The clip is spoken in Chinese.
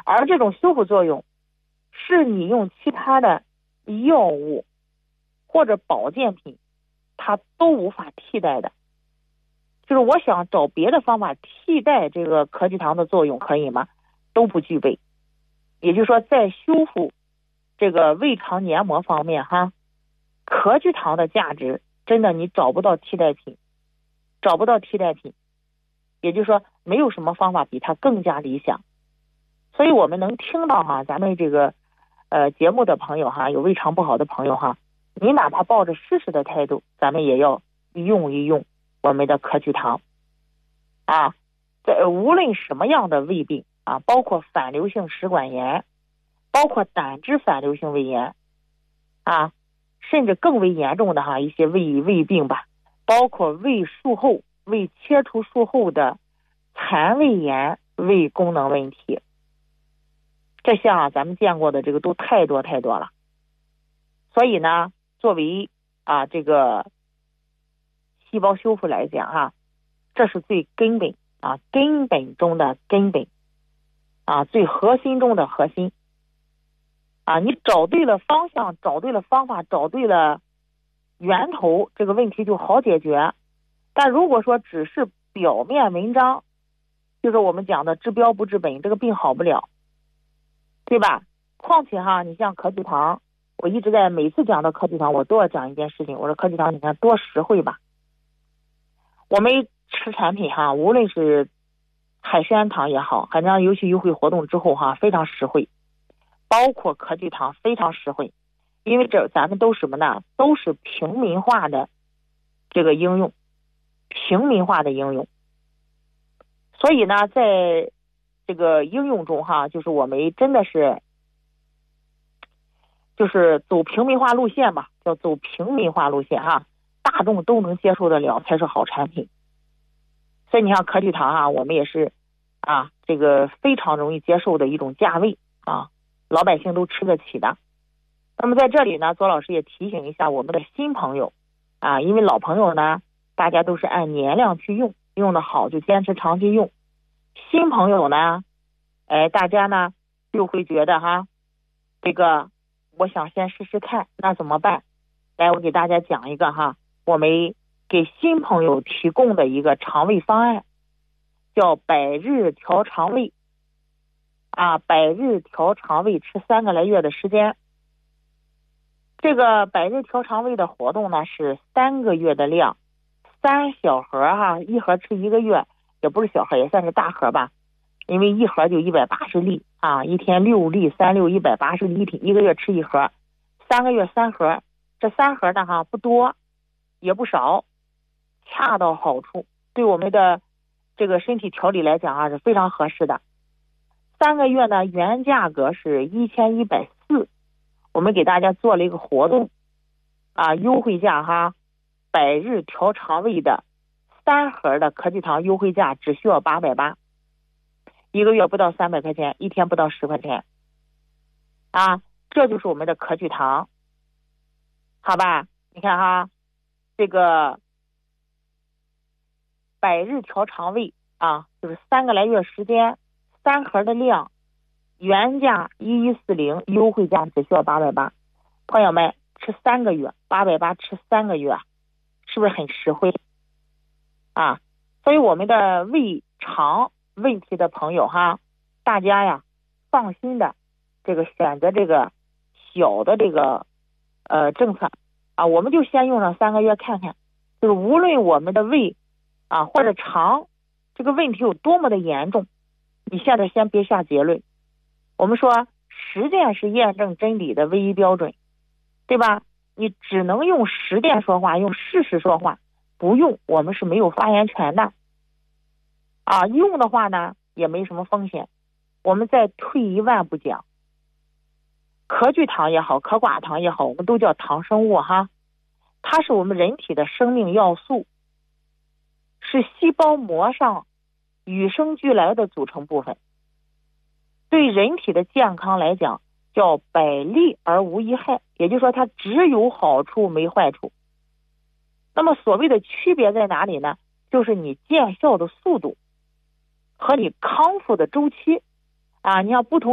而这种修复作用是你用其他的药物或者保健品它都无法替代的。就是我想找别的方法替代这个壳聚糖的作用，可以吗？都不具备。也就是说，在修复这个胃肠黏膜方面壳聚糖的价值真的你找不到替代品。也就是说，没有什么方法比它更加理想。所以我们能听到咱们这个节目的朋友有胃肠不好的朋友你哪怕抱着试试的态度，咱们也要用一用我们的壳聚糖无论什么样的胃病包括反流性食管炎，包括胆汁反流性胃炎甚至更为严重的一些胃病吧，包括胃术后、胃切除术后的残胃炎、胃功能问题，这些咱们见过的这个都太多了。所以呢，作为这个细胞修复来讲这是最根本根本中的根本最核心中的核心你找对了方向，找对了方法，找对了源头，这个问题就好解决。但如果说只是表面文章，就是我们讲的治标不治本，这个病好不了，对吧？况且你像壳聚糖，我一直在每次讲到壳聚糖，我都要讲一件事情，我说壳聚糖你看多实惠吧。我们吃产品无论是海参糖也好，海参尤其优惠活动之后非常实惠，包括壳聚糖非常实惠，因为咱们都什么呢？都是平民化的这个应用，所以呢，在这个应用中就是我们真的是就是走平民化路线吧，叫走平民化路线大众都能接受得了才是好产品。所以你看壳聚糖我们也是这个非常容易接受的一种价位老百姓都吃得起的。那么在这里呢，左老师也提醒一下我们的新朋友因为老朋友呢大家都是按年量去用，用得好就坚持长期用。新朋友呢大家呢就会觉得这个我想先试试看，那怎么办？来，我给大家讲一个我们给新朋友提供的一个肠胃方案，叫百日调肠胃百日调肠胃，吃3个来月的时间。这个百日调肠胃的活动呢是3个月的量，3小盒一盒吃1个月，也不是小盒，也算是大盒吧，因为一盒就180粒一天6粒，3、6、180粒，1个月吃1盒，3个月3盒。这3盒呢不多也不少，恰到好处，对我们的这个身体调理来讲是非常合适的。3个月呢原价格是1140，我们给大家做了一个活动优惠价百日调肠胃的3盒的壳聚糖优惠价只需要880，一个月不到300块钱，一天不到10块钱这就是我们的壳聚糖，好吧？你看这个百日调肠胃就是3个来月时间，3盒的量，原价1140，优惠价只需要880。朋友们吃3个月，880吃3个月，是不是很实惠所以我们的胃肠问题的朋友大家放心的这个选择这个小的这个政策我们就先用上3个月看看，就是无论我们的胃或者肠这个问题有多么的严重，你现在先别下结论。我们说实践是验证真理的唯一标准，对吧？你只能用实践说话，用事实说话，不用我们是没有发言权的用的话呢也没什么风险。我们再退一万步讲，壳聚糖也好，壳寡糖也好，我们都叫糖生物它是我们人体的生命要素，是细胞膜上与生俱来的组成部分，对人体的健康来讲叫百利而无一害，也就是说它只有好处没坏处。那么所谓的区别在哪里呢？就是你见效的速度和你康复的周期你要不同